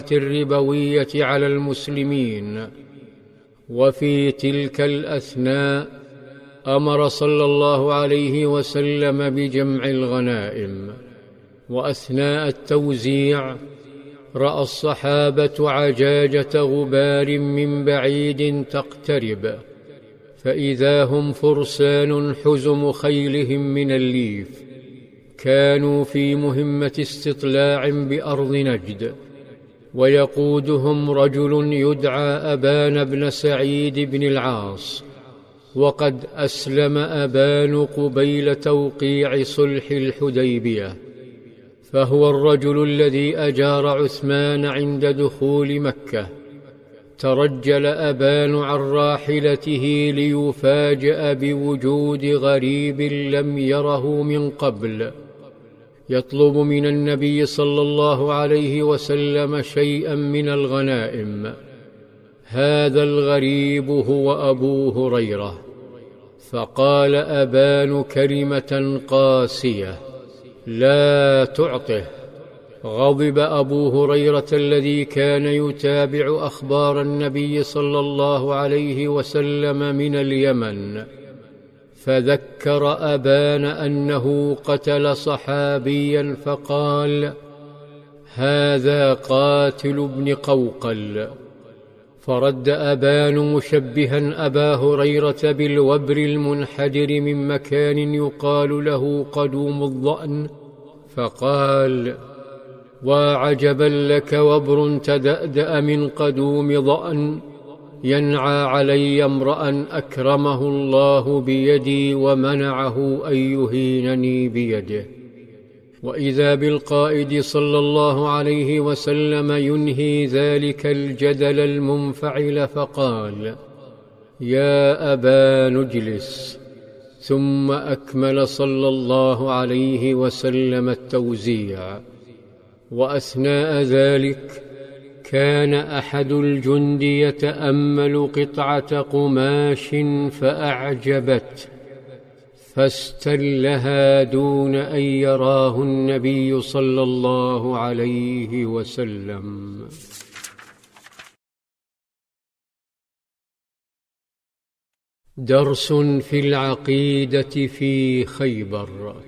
الربوية على المسلمين. وفي تلك الأثناء أمر صلى الله عليه وسلم بجمع الغنائم، وأثناء التوزيع رأى الصحابة عجاجة غبار من بعيد تقترب، فإذا هم فرسان حزم خيلهم من الليف، كانوا في مهمة استطلاع بأرض نجد، ويقودهم رجل يدعى أبان بن سعيد بن العاص، وقد أسلم أبان قبيل توقيع صلح الحديبية، فهو الرجل الذي أجار عثمان عند دخول مكة. ترجل أبان عن راحلته ليفاجأ بوجود غريب لم يره من قبل، يطلب من النبي صلى الله عليه وسلم شيئا من الغنائم. هذا الغريب هو أبو هريرة، فقال أبان كلمة قاسية: لا تعطه. غضب أبو هريرة الذي كان يتابع أخبار النبي صلى الله عليه وسلم من اليمن، فذكر أبان أنه قتل صحابيا، فقال: هذا قاتل ابن قوقل. فرد أبان مشبها أبا هريرة بالوبر المنحدر من مكان يقال له قدوم الظأن، فقال: وعجبا لك وبر تدأدأ من قدوم ظأن، ينعى علي امرأ أكرمه الله بيدي ومنعه أن يهينني بيده. وإذا بالقائد صلى الله عليه وسلم ينهي ذلك الجدل المنفعل، فقال: يا أبان اجلس. ثم أكمل صلى الله عليه وسلم التوزيع. وأثناء ذلك كان أحد الجند يتأمل قطعة قماش فأعجبته، فاستلها دون أن يراه النبي صلى الله عليه وسلم. درس في العقيدة في خيبر.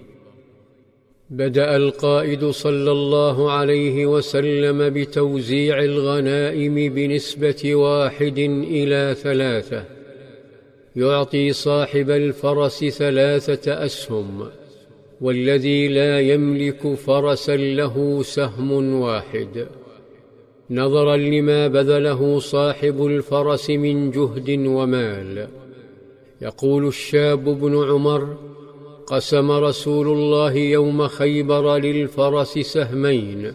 بدأ القائد صلى الله عليه وسلم بتوزيع الغنائم بنسبة 1:3، يعطي صاحب الفرس 3 أسهم، والذي لا يملك فرسا له سهم واحد، نظرا لما بذله صاحب الفرس من جهد ومال. يقول الشاب بن عمر: قسم رسول الله يوم خيبر للفرس سهمين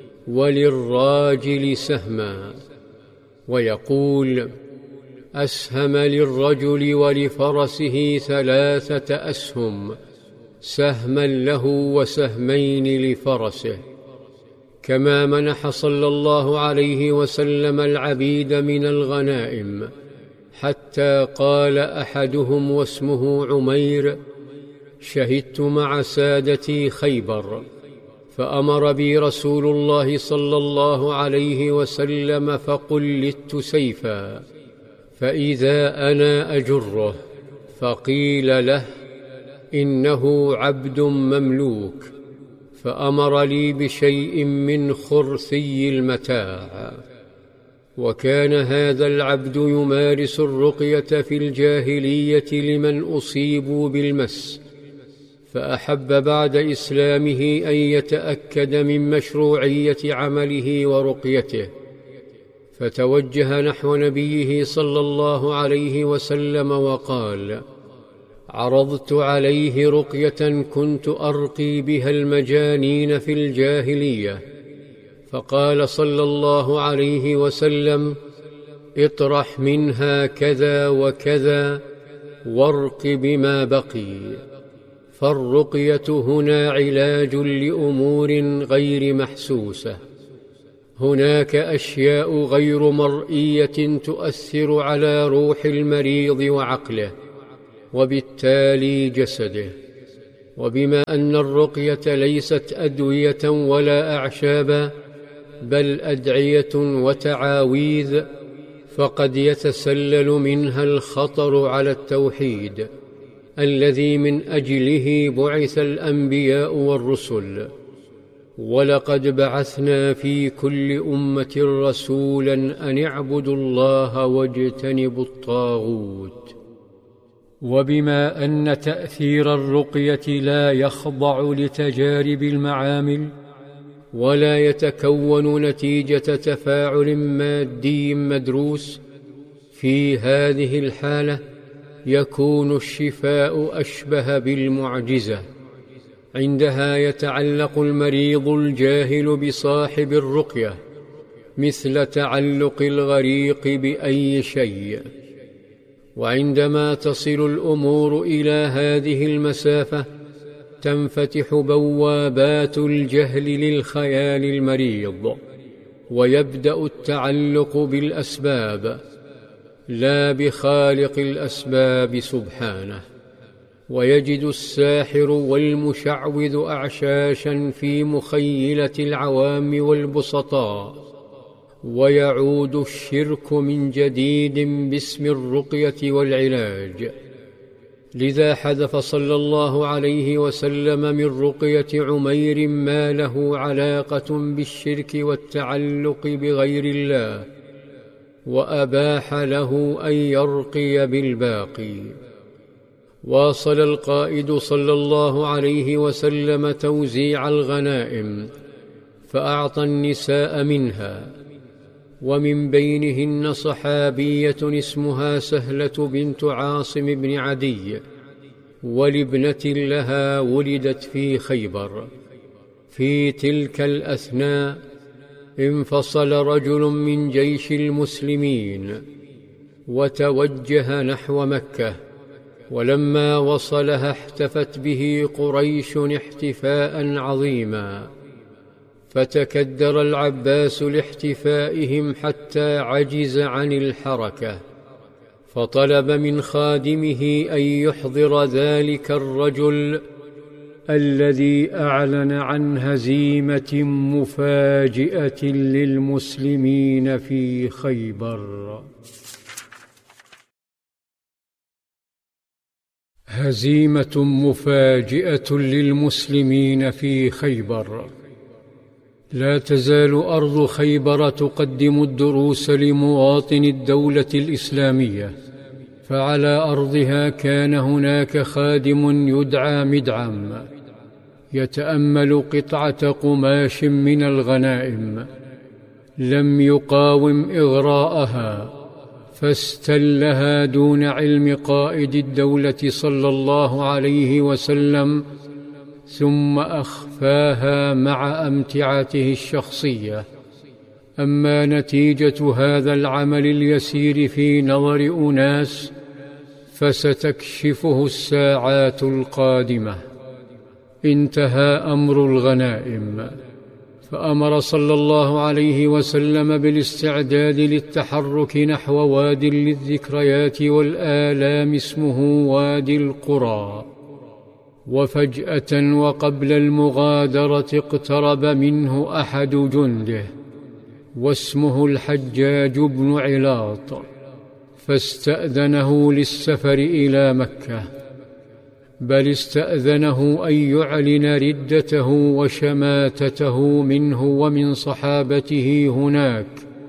وللراجل سهما. ويقول: أسهم للرجل ولفرسه 3 أسهم، سهما له وسهمين لفرسه. كما منح صلى الله عليه وسلم العبيد من الغنائم، حتى قال أحدهم واسمه عمير: شهدت مع سادتي خيبر، فأمر بي رسول الله صلى الله عليه وسلم فقلدت سيفا، فإذا أنا أجره، فقيل له: إنه عبد مملوك، فأمر لي بشيء من خرثي المتاع. وكان هذا العبد يمارس الرقية في الجاهلية لمن أصيبوا بالمس، فأحب بعد إسلامه أن يتأكد من مشروعية عمله ورقيته، فتوجه نحو نبيه صلى الله عليه وسلم وقال: عرضت عليه رقية كنت أرقي بها المجانين في الجاهلية، فقال صلى الله عليه وسلم: اطرح منها كذا وكذا وارق بما بقي. فالرقية هنا علاج لأمور غير محسوسة، هناك أشياء غير مرئية تؤثر على روح المريض وعقله، وبالتالي جسده. وبما أن الرقية ليست أدوية ولا أعشابا، بل أدعية وتعاويذ، فقد يتسلل منها الخطر على التوحيد الذي من أجله بعث الأنبياء والرسل. ولقد بعثنا في كل أمة رسولا أن اعبدوا الله واجتنبوا الطاغوت. وبما أن تأثير الرقية لا يخضع لتجارب المعامل ولا يتكون نتيجة تفاعل مادي مدروس، في هذه الحالة يكون الشفاء أشبه بالمعجزة. عندها يتعلق المريض الجاهل بصاحب الرقية مثل تعلق الغريق بأي شيء. وعندما تصل الأمور إلى هذه المسافة تنفتح بوابات الجهل للخيال المريض، ويبدأ التعلق بالأسباب لا بخالق الأسباب سبحانه، ويجد الساحر والمشعوذ أعشاشا في مخيلة العوام والبسطاء، ويعود الشرك من جديد باسم الرقية والعلاج. لذا حذف صلى الله عليه وسلم من رقية عمير ما له علاقة بالشرك والتعلق بغير الله، وأباح له أن يرقي بالباقي. واصل القائد صلى الله عليه وسلم توزيع الغنائم، فأعطى النساء منها، ومن بينهن صحابية اسمها سهلة بنت عاصم بن عدي، ولابنة لها ولدت في خيبر. في تلك الأثناء انفصل رجل من جيش المسلمين وتوجه نحو مكة، ولما وصلها احتفت به قريش احتفاء عظيما، فتكدر العباس لاحتفائهم حتى عجز عن الحركة، فطلب من خادمه أن يحضر ذلك الرجل الذي أعلن عن هزيمة مفاجئة للمسلمين في خيبر. هزيمة مفاجئة للمسلمين في خيبر. لا تزال أرض خيبر تقدم الدروس لمواطن الدولة الإسلامية، فعلى أرضها كان هناك خادم يدعى مدعم يتأمل قطعة قماش من الغنائم، لم يقاوم إغراءها فاستلها دون علم قائد الدولة صلى الله عليه وسلم، ثم أخفاها مع أمتعته الشخصية. أما نتيجة هذا العمل اليسير في نظر أناس فستكشفه الساعات القادمة. انتهى أمر الغنائم، فأمر صلى الله عليه وسلم بالاستعداد للتحرك نحو واد للذكريات والآلام اسمه وادي القرى. وفجأة وقبل المغادرة اقترب منه أحد جنده واسمه الحجاج بن علاط، فاستأذنه للسفر إلى مكة، بل استأذنه أن يعلن ردته وشماتته منه ومن صحابته هناك،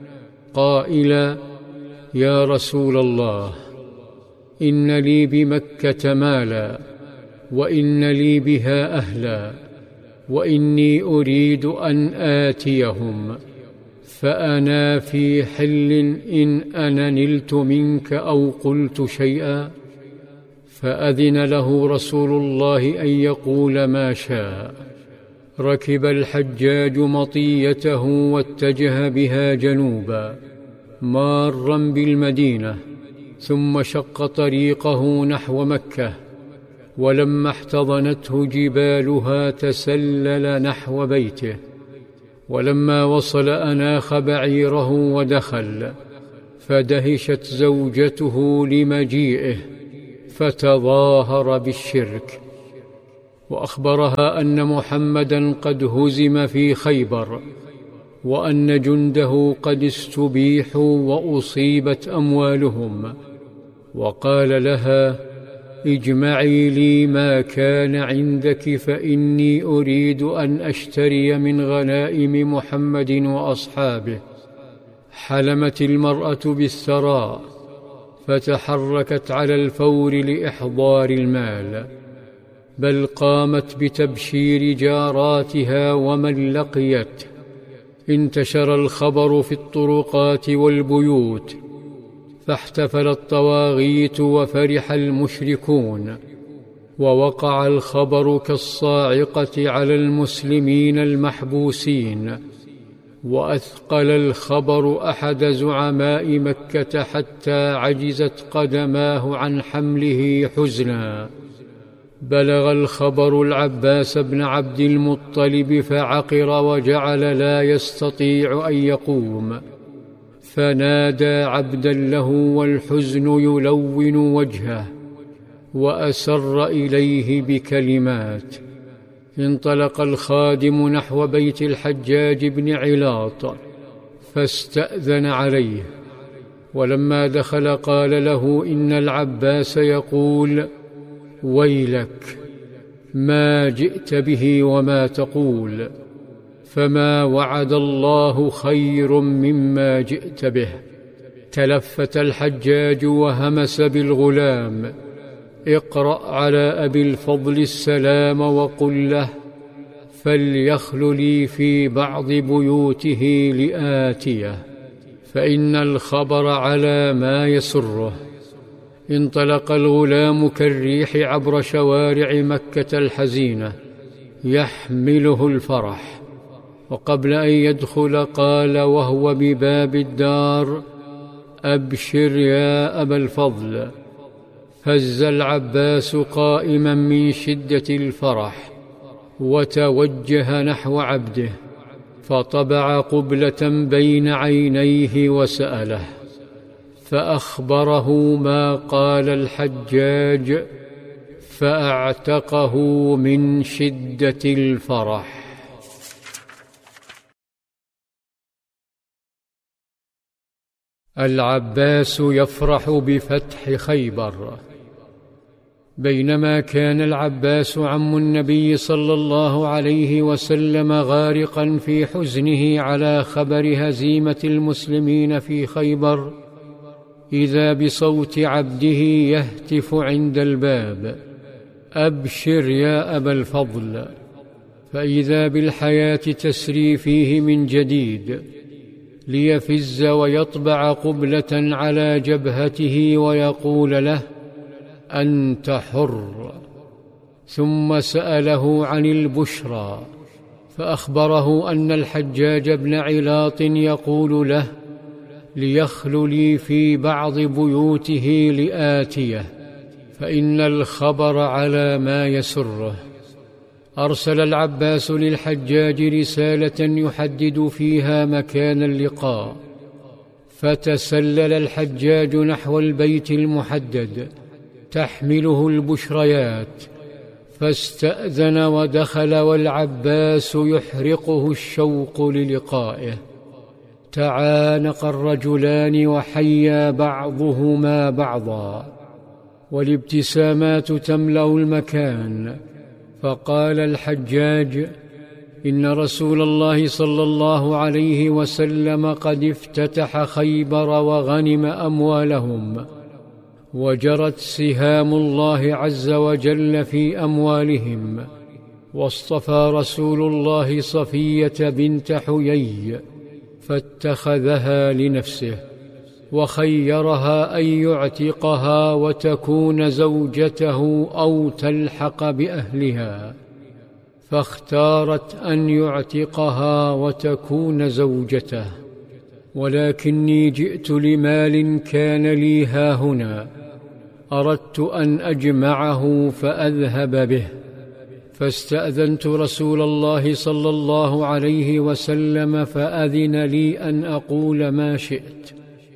قائلا: يا رسول الله، إن لي بمكة مالا، وإن لي بها أهلا، وإني أريد أن آتيهم، فأنا في حل إن أنا نلت منك أو قلت شيئا؟ فأذن له رسول الله أن يقول ما شاء. ركب الحجاج مطيته واتجه بها جنوبا مارا بالمدينة، ثم شق طريقه نحو مكة، ولما احتضنته جبالها تسلل نحو بيته، ولما وصل أناخ بعيره ودخل، فدهشت زوجته لمجيئه فتظاهر بالشرك، وأخبرها أن محمدًا قد هزم في خيبر وأن جنده قد استبيحوا وأصيبت أموالهم، وقال لها: اجمعي لي ما كان عندك فإني أريد أن أشتري من غنائم محمد وأصحابه. حلمت المرأة بالثراء، فتحركت على الفور لإحضار المال، بل قامت بتبشير جاراتها ومن لقيته. انتشر الخبر في الطرقات والبيوت، فاحتفل الطواغيت وفرح المشركون، ووقع الخبر كالصاعقة على المسلمين المحبوسين، وأثقل الخبر أحد زعماء مكة حتى عجزت قدماه عن حمله حزنا. بلغ الخبر العباس بن عبد المطلب فعقر وجعل لا يستطيع أن يقوم، فنادى عبدا له والحزن يلون وجهه، وأسر إليه بكلمات. انطلق الخادم نحو بيت الحجاج بن علاط فاستأذن عليه، ولما دخل قال له: إن العباس يقول: ويلك، ما جئت به وما تقول؟ فما وعد الله خير مما جئت به. تلفت الحجاج وهمس بالغلام: اقرأ على أبي الفضل السلام وقل له فليخل لي في بعض بيوته لآتيه، فإن الخبر على ما يسره. انطلق الغلام كالريح عبر شوارع مكة الحزينة يحمله الفرح، وقبل أن يدخل قال وهو بباب الدار: أبشر يا أبا الفضل. هز العباس قائما من شدة الفرح، وتوجه نحو عبده، فطبع قبلة بين عينيه وسأله، فأخبره ما قال الحجاج، فأعتقه من شدة الفرح. العباس يفرح بفتح خيبر. بينما كان العباس عم النبي صلى الله عليه وسلم غارقا في حزنه على خبر هزيمة المسلمين في خيبر، إذا بصوت عبده يهتف عند الباب: أبشر يا أبا الفضل. فإذا بالحياة تسري فيه من جديد، ليفز ويطبع قبلة على جبهته ويقول له: أنت حر. ثم سأله عن البشرى، فأخبره أن الحجاج بن علاط يقول له ليخل لي في بعض بيوته لآتيه، فإن الخبر على ما يسره. أرسل العباس للحجاج رسالة يحدد فيها مكان اللقاء، فتسلل الحجاج نحو البيت المحدد تحمله البشريات، فاستأذن ودخل، والعباس يحرقه الشوق للقائه. تعانق الرجلان وحيا بعضهما بعضا، والابتسامات تملأ المكان. فقال الحجاج: إن رسول الله صلى الله عليه وسلم قد افتتح خيبر وغنم أموالهم، وجرت سهام الله عز وجل في أموالهم، واصطفى رسول الله صفية بنت حيي فاتخذها لنفسه، وخيرها أن يعتقها وتكون زوجته أو تلحق بأهلها، فاختارت أن يعتقها وتكون زوجته. ولكني جئت لمال كان لي هاهنا، أردت أن أجمعه فأذهب به، فاستأذنت رسول الله صلى الله عليه وسلم فأذن لي أن أقول ما شئت.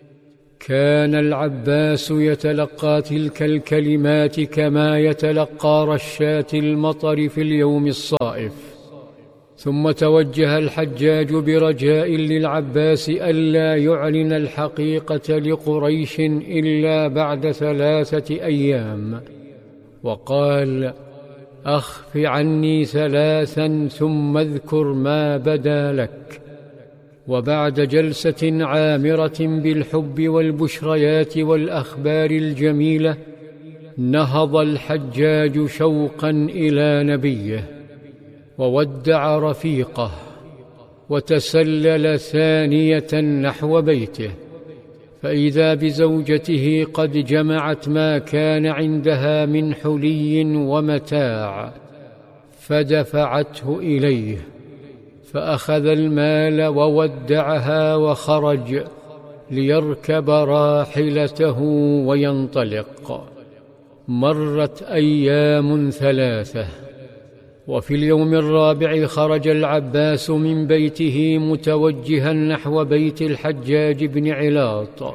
كان العباس يتلقى تلك الكلمات كما يتلقى رشات المطر في اليوم الصائف، ثم توجه الحجاج برجاء للعباس ألا يعلن الحقيقة لقريش إلا بعد 3 أيام، وقال: أخف عني 3 ثم اذكر ما بدا لك. وبعد جلسة عامرة بالحب والبشريات والأخبار الجميلة، نهض الحجاج شوقا إلى نبيه، وودع رفيقه، وتسلل ثانية نحو بيته، فإذا بزوجته قد جمعت ما كان عندها من حلي ومتاع، فدفعته إليه، فأخذ المال وودعها وخرج ليركب راحلته وينطلق. مرت أيام 3، وفي اليوم الرابع خرج العباس من بيته متوجها نحو بيت الحجاج بن علاط،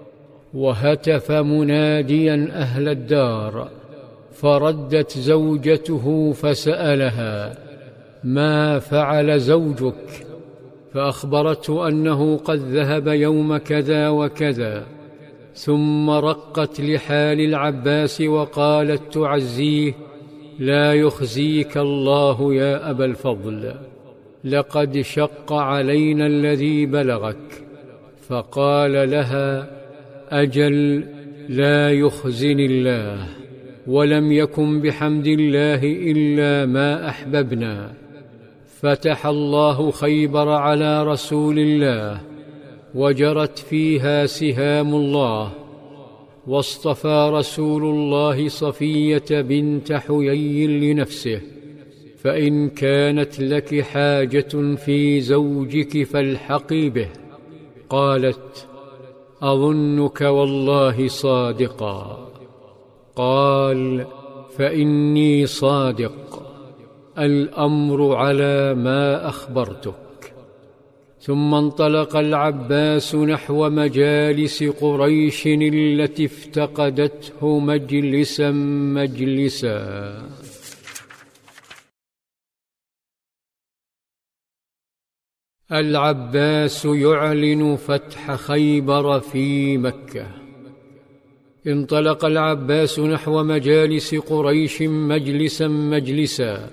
وهتف مناديا أهل الدار، فردت زوجته فسألها: ما فعل زوجك؟ فأخبرته أنه قد ذهب يوم كذا وكذا، ثم رقت لحال العباس وقالت تعزيه: لا يخزيك الله يا أبا الفضل، لقد شق علينا الذي بلغك. فقال لها: أجل، لا يخزني الله، ولم يكن بحمد الله إلا ما أحببنا. فتح الله خيبر على رسول الله، وجرت فيها سهام الله، واصطفى رسول الله صفية بنت حيي لنفسه، فإن كانت لك حاجة في زوجك فالحقي به. قالت: أظنك والله صادقا. قال: فإني صادق، الأمر على ما أخبرتك. ثم انطلق العباس نحو مجالس قريش التي افتقدته مجلسا مجلسا. العباس يعلن فتح خيبر في مكة. انطلق العباس نحو مجالس قريش مجلسا مجلسا،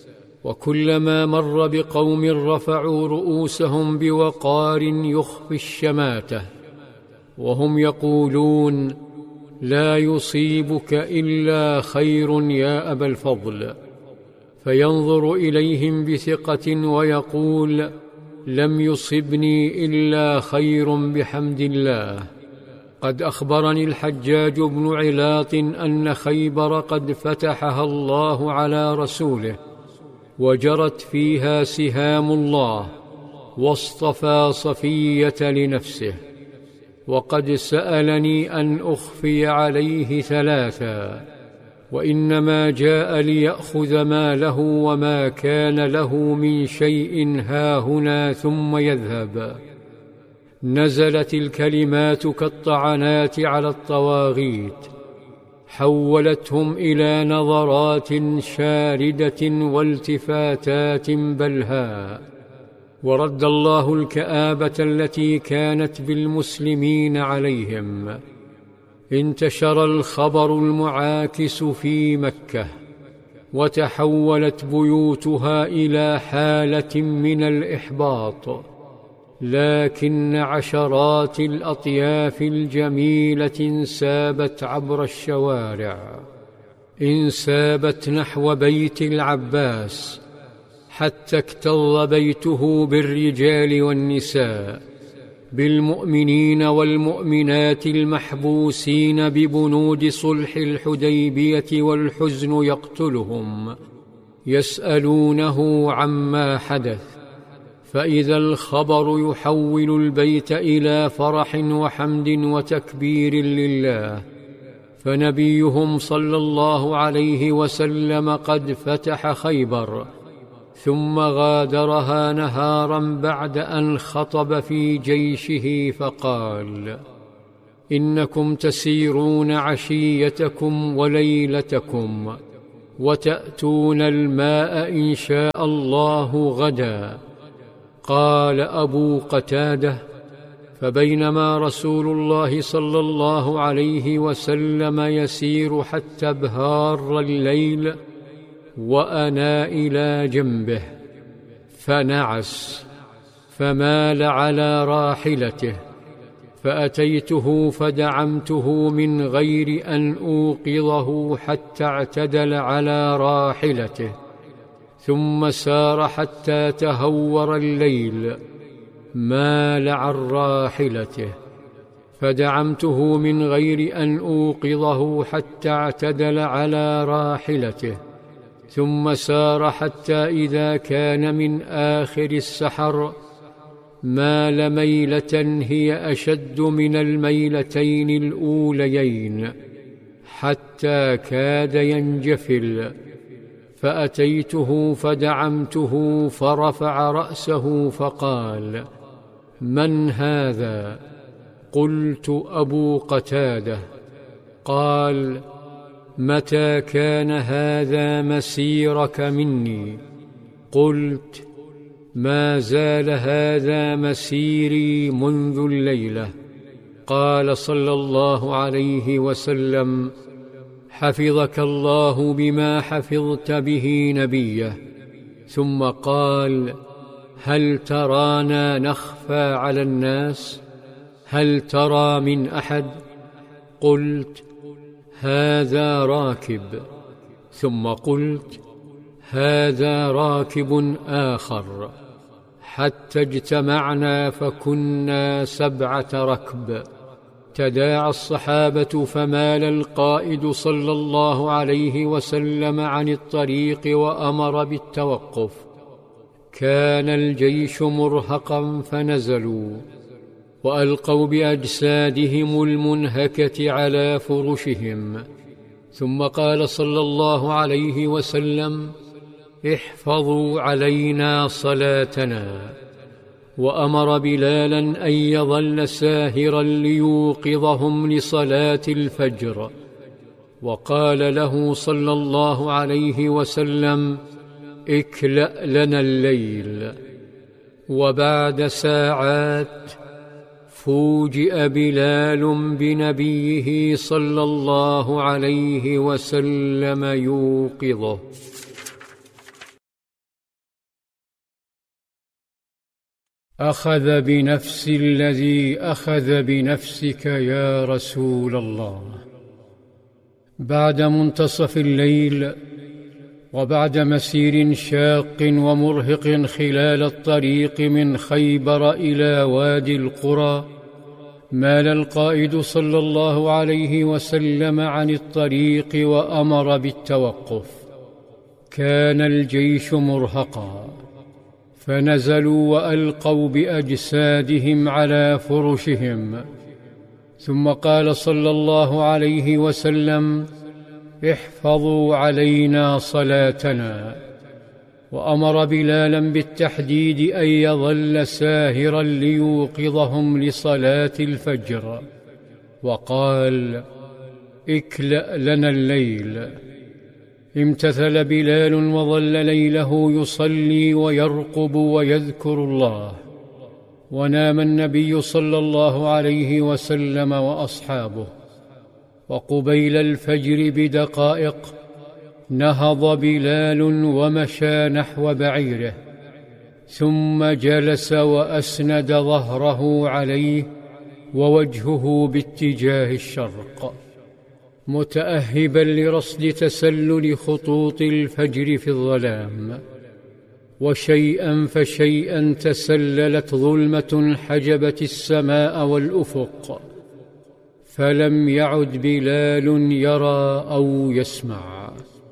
وكلما مر بقوم رفعوا رؤوسهم بوقار يخفي الشماتة، وهم يقولون: لا يصيبك إلا خير يا أبا الفضل. فينظر إليهم بثقة ويقول: لم يصبني إلا خير بحمد الله. قد أخبرني الحجاج بن علاط أن خيبر قد فتحها الله على رسوله، وجرت فيها سهام الله، واصطفى صفية لنفسه. وقد سألني أن أخفي عليه 3، وإنما جاء ليأخذ ماله وما كان له من شيء هاهنا ثم يذهب. نزلت الكلمات كالطعنات على الطواغيت، حولتهم إلى نظرات شاردة والتفاتات بلهاء. ورد الله الكآبة التي كانت بالمسلمين عليهم. انتشر الخبر المعاكس في مكة، وتحولت بيوتها إلى حالة من الإحباط، لكن عشرات الأطياف الجميلة انسابت عبر الشوارع، انسابت نحو بيت العباس، حتى اكتظ بيته بالرجال والنساء، بالمؤمنين والمؤمنات المحبوسين ببنود صلح الحديبية، والحزن يقتلهم، يسألونه عما حدث. فإذا الخبر يحول البيت إلى فرح وحمد وتكبير لله، فنبيهم صلى الله عليه وسلم قد فتح خيبر، ثم غادرها نهارا بعد أن خطب في جيشه فقال: إنكم تسيرون عشيتكم وليلتكم، وتأتون الماء إن شاء الله غدا. قال أبو قتادة: فبينما رسول الله صلى الله عليه وسلم يسير حتى ابهار الليل وأنا إلى جنبه، فنعس فمال على راحلته، فأتيته فدعمته من غير أن أوقظه حتى اعتدل على راحلته، ثم سار حتى تهور الليل، مال عن راحلته، فدعمته من غير أن أوقظه حتى اعتدل على راحلته، ثم سار حتى إذا كان من آخر السحر مال ميلة هي أشد من الميلتين الأوليين حتى كاد ينجفل، فأتيته فدعمته فرفع رأسه فقال: من هذا؟ قلت: أبو قتادة. قال: متى كان هذا مسيرك مني؟ قلت: ما زال هذا مسيري منذ الليلة. قال صلى الله عليه وسلم: حفظك الله بما حفظت به نبيه. ثم قال: هل ترانا نخفى على الناس؟ هل ترى من أحد؟ قلت: هذا راكب. ثم قلت: هذا راكب آخر، حتى اجتمعنا فكنا 7 ركب. تداعى الصحابة فمال القائد صلى الله عليه وسلم عن الطريق وأمر بالتوقف. كان الجيش مرهقا فنزلوا وألقوا بأجسادهم المنهكة على فرشهم، ثم قال صلى الله عليه وسلم: احفظوا علينا صلاتنا. وأمر بلالا أن يظل ساهرا ليوقظهم لصلاة الفجر، وقال له صلى الله عليه وسلم: اكلأ لنا الليل. وبعد ساعات فوجئ بلال بنبيه صلى الله عليه وسلم يوقظه. أخذ بنفس الذي أخذ بنفسك يا رسول الله. بعد منتصف الليل وبعد مسير شاق ومرهق خلال الطريق من خيبر إلى وادي القرى، مال القائد صلى الله عليه وسلم عن الطريق وأمر بالتوقف. كان الجيش مرهقا، فنزلوا وألقوا بأجسادهم على فرشهم، ثم قال صلى الله عليه وسلم: احفظوا علينا صلاتنا. وأمر بلالا بالتحديد أن يظل ساهرا ليوقظهم لصلاة الفجر، وقال: اكلأ لنا الليل. امتثل بلال وظل ليله يصلي ويرقب ويذكر الله. ونام النبي صلى الله عليه وسلم وأصحابه. وقبيل الفجر بدقائق نهض بلال ومشى نحو بعيره، ثم جلس وأسند ظهره عليه ووجهه باتجاه الشرق، متأهبا لرصد تسلل خطوط الفجر في الظلام. وشيئا فشيئا تسللت ظلمة حجبت السماء والأفق، فلم يعد بلال يرى أو يسمع.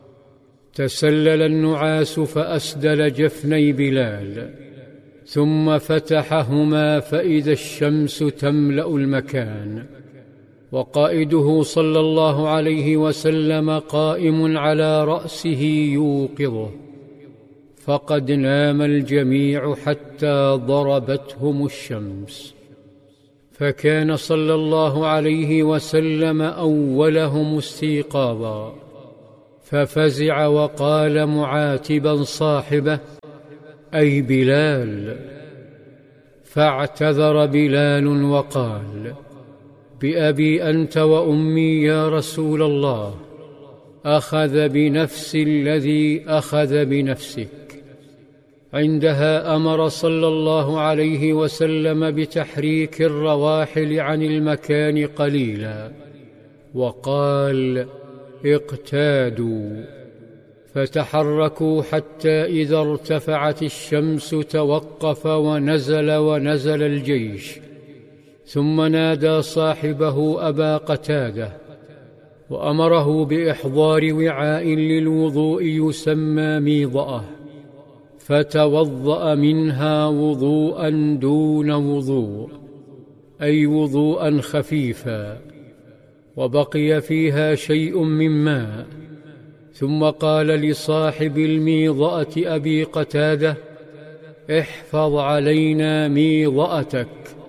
تسلل النعاس فأسدل جفني بلال، ثم فتحهما فإذا الشمس تملأ المكان، وقائده صلى الله عليه وسلم قائم على رأسه يوقظه. فقد نام الجميع حتى ضربتهم الشمس، فكان صلى الله عليه وسلم أولهم استيقاظا، ففزع وقال معاتبا صاحبه: أي بلال؟ فاعتذر بلال وقال: بأبي أنت وأمي يا رسول الله، أخذ بنفس الذي أخذ بنفسك. عندها أمر صلى الله عليه وسلم بتحريك الرواحل عن المكان قليلا، وقال: اقتادوا. فتحركوا حتى إذا ارتفعت الشمس توقف ونزل الجيش، ثم نادى صاحبه أبا قتادة وأمره بإحضار وعاء للوضوء يسمى ميضأة، فتوضأ منها وضوءا دون وضوء، أي وضوءا خفيفا، وبقي فيها شيء من ماء، ثم قال لصاحب الميضأة أبي قتادة: احفظ علينا ميضأتك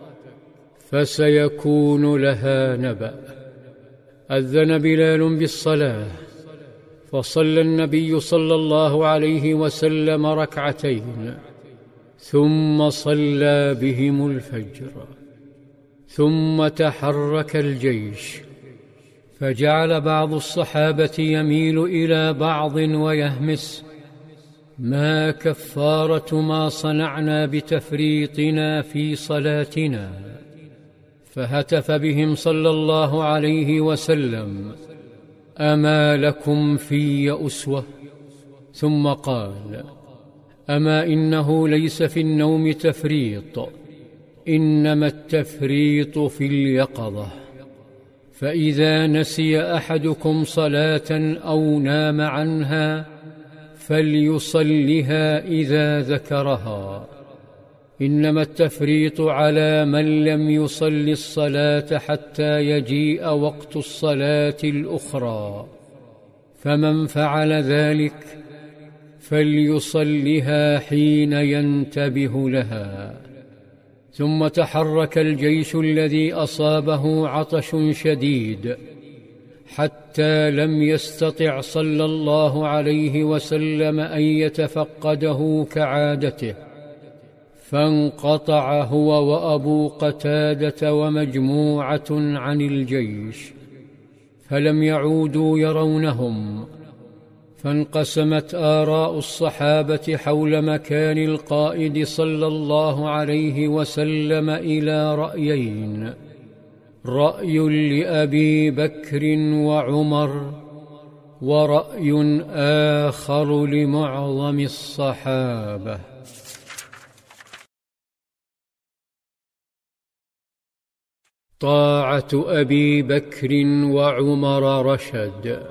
فسيكون لها نبأ. أذن بلال بالصلاة، فصلى النبي صلى الله عليه وسلم ركعتين، ثم صلى بهم الفجر، ثم تحرك الجيش، فجعل بعض الصحابة يميل إلى بعض ويهمس: ما كفارة ما صنعنا بتفريطنا في صلاتنا؟ فهتف بهم صلى الله عليه وسلم: أما لكم في أسوة؟ ثم قال: أما إنه ليس في النوم تفريط، إنما التفريط في اليقظة. فإذا نسي أحدكم صلاة أو نام عنها فليصلها إذا ذكرها، إنما التفريط على من لم يصل الصلاة حتى يجيء وقت الصلاة الأخرى، فمن فعل ذلك فليصلها حين ينتبه لها. ثم تحرك الجيش الذي أصابه عطش شديد حتى لم يستطع صلى الله عليه وسلم أن يتفقده كعادته، فانقطع هو وأبو قتادة ومجموعة عن الجيش، فلم يعودوا يرونهم. فانقسمت آراء الصحابة حول مكان القائد صلى الله عليه وسلم إلى رأيين: رأي لأبي بكر وعمر، ورأي آخر لمعظم الصحابة. طاعة أبي بكر وعمر رشد.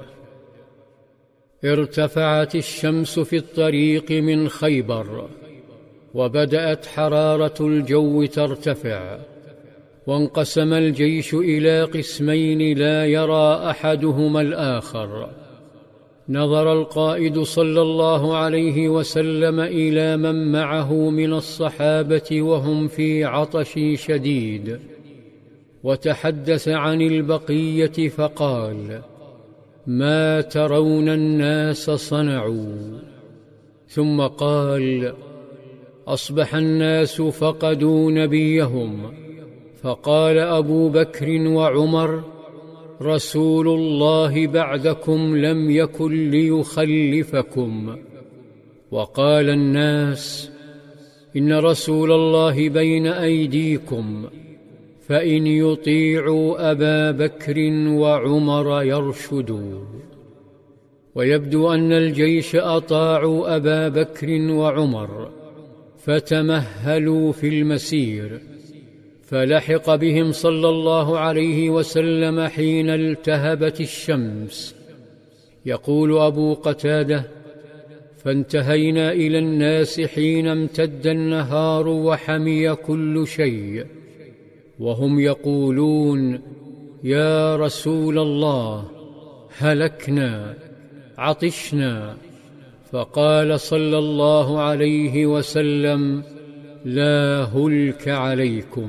ارتفعت الشمس في الطريق من خيبر، وبدأت حرارة الجو ترتفع، وانقسم الجيش إلى قسمين لا يرى أحدهما الآخر. نظر القائد صلى الله عليه وسلم إلى من معه من الصحابة وهم في عطش شديد، وتحدث عن البقية فقال: ما ترون الناس صنعوا؟ ثم قال: أصبح الناس فقدوا نبيهم. فقال أبو بكر وعمر: رسول الله بعدكم لم يكن ليخلفكم. وقال الناس: إن رسول الله بين أيديكم، فإن يطيعوا أبا بكر وعمر يرشدوا. ويبدو أن الجيش أطاعوا أبا بكر وعمر، فتمهلوا في المسير، فلحق بهم صلى الله عليه وسلم حين التهبت الشمس. يقول أبو قتادة: فانتهينا إلى الناس حين امتد النهار وحمي كل شيء، وهم يقولون: يا رسول الله، هلكنا، عطشنا. فقال صلى الله عليه وسلم: لا هلك عليكم.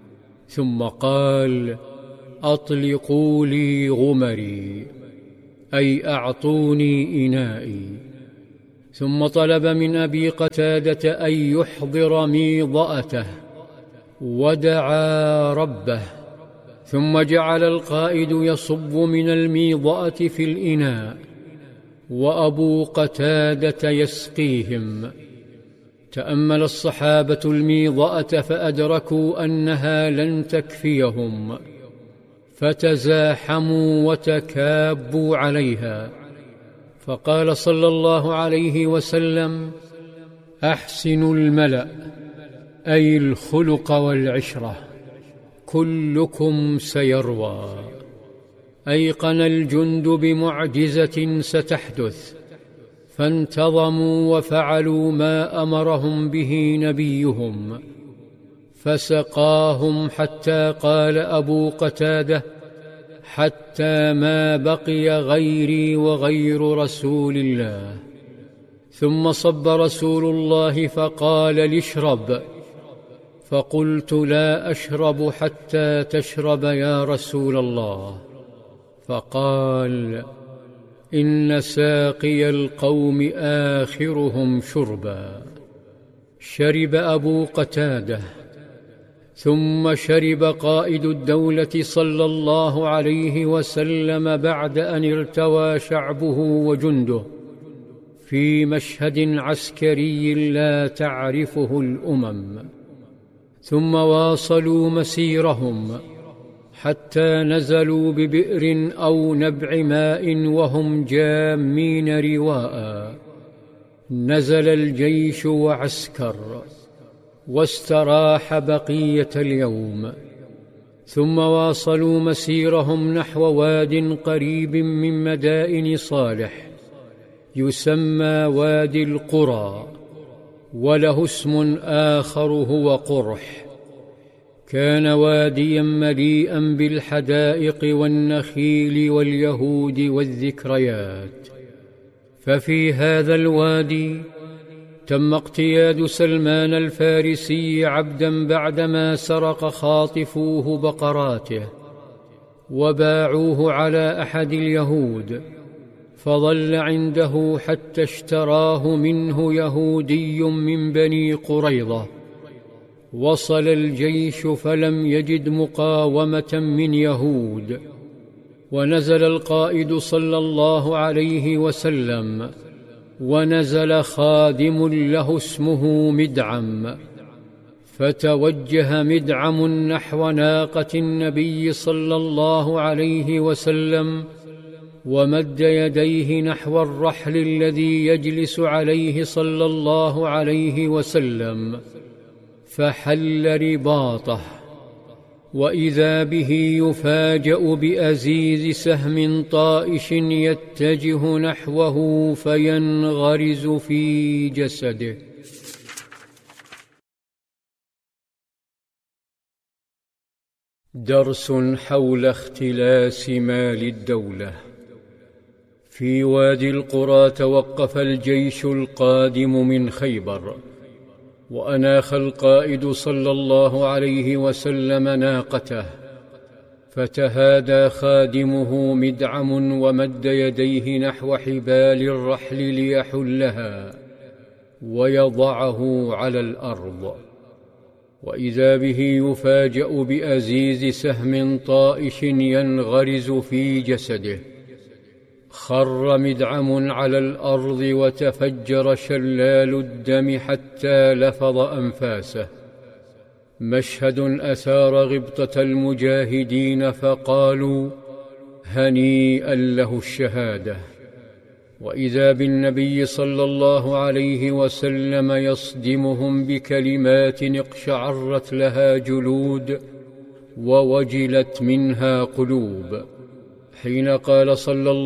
ثم قال: أطلقوا لي غمري. أي أعطوني إنائي. ثم طلب من أبي قتادة أن يحضر ميضأته، ودعا ربه، ثم جعل القائد يصب من الميضأة في الإناء، وأبو قتادة يسقيهم. تأمل الصحابة الميضأة فأدركوا أنها لن تكفيهم، فتزاحموا وتكابوا عليها، فقال صلى الله عليه وسلم: أحسنوا الملأ، أي الخلق والعشرة، كلكم سيروى. أيقن الجند بمعجزة ستحدث، فانتظموا وفعلوا ما أمرهم به نبيهم، فسقاهم حتى قال أبو قتادة: حتى ما بقي غيري وغير رسول الله. ثم صب رسول الله فقال لي: اشرب. فقلت: لا أشرب حتى تشرب يا رسول الله. فقال: إن ساقي القوم آخرهم شربا. شرب أبو قتادة، ثم شرب قائد الدولة صلى الله عليه وسلم بعد أن ارتوى شعبه وجنده في مشهد عسكري لا تعرفه الأمم. ثم واصلوا مسيرهم حتى نزلوا ببئر أو نبع ماء وهم جامين رواء. نزل الجيش وعسكر، واستراح بقية اليوم. ثم واصلوا مسيرهم نحو واد قريب من مدائن صالح يسمى وادي القرى، وله اسم آخر هو قرح. كان واديا مليئا بالحدائق والنخيل واليهود والذكريات. ففي هذا الوادي تم اقتياد سلمان الفارسي عبدا بعدما سرق خاطفوه بقراته وباعوه على أحد اليهود، فظل عنده حتى اشتراه منه يهودي من بني قريظة. وصل الجيش فلم يجد مقاومة من يهود، ونزل القائد صلى الله عليه وسلم، ونزل خادم له اسمه مدعم، فتوجه مدعم نحو ناقة النبي صلى الله عليه وسلم، ومد يديه نحو الرحل الذي يجلس عليه صلى الله عليه وسلم، فحل رباطه، وإذا به يفاجأ بأزيز سهم طائش يتجه نحوه فينغرز في جسده. درس حول اختلاس مال الدولة. في وادي القرى توقف الجيش القادم من خيبر، وأناخ القائد صلى الله عليه وسلم ناقته، فتهادى خادمه مدعم ومد يديه نحو حبال الرحل ليحلها ويضعه على الأرض، وإذا به يفاجأ بأزيز سهم طائش ينغرز في جسده. خر مدعم على الأرض وتفجر شلال الدم حتى لفظ أنفاسه. مشهد أثار غبطة المجاهدين، فقالوا: هنيئا له الشهادة. وإذا بالنبي صلى الله عليه وسلم يصدمهم بكلمات اقشعرت لها جلود ووجلت منها قلوب، حين قال صلى الله